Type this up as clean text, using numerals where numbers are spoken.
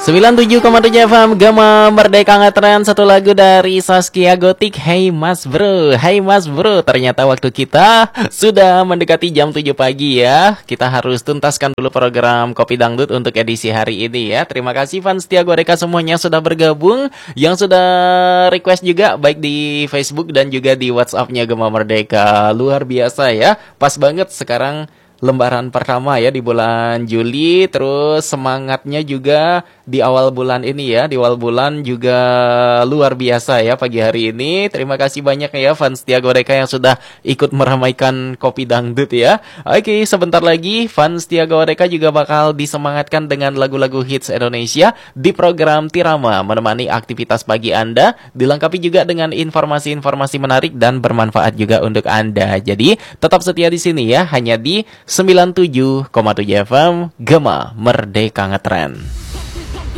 97,7 FM Gema Merdeka Ngetren. Satu lagu dari Saskia Gotik. Hey Mas Bro, hey Mas Bro. Ternyata waktu kita sudah mendekati jam 7 pagi ya. Kita harus tuntaskan dulu program Kopi Dangdut untuk edisi hari ini ya. Terima kasih fans setia Goreka semuanya sudah bergabung, yang sudah request juga baik di Facebook dan juga di WhatsApp-nya Gema Merdeka. Luar biasa ya. Pas banget sekarang lembaran pertama ya di bulan Juli, terus semangatnya juga di awal bulan ini ya, di awal bulan juga luar biasa ya pagi hari ini. Terima kasih banyak ya fans setia Goreka yang sudah ikut meramaikan Kopi Dangdut ya. Oke, sebentar lagi fans setia Goreka juga bakal disemangatkan dengan lagu-lagu hits Indonesia di program Tirama, menemani aktivitas pagi Anda, dilengkapi juga dengan informasi-informasi menarik dan bermanfaat juga untuk Anda. Jadi tetap setia di sini ya, hanya di 97,7 FM Gema Merdeka Ngetren.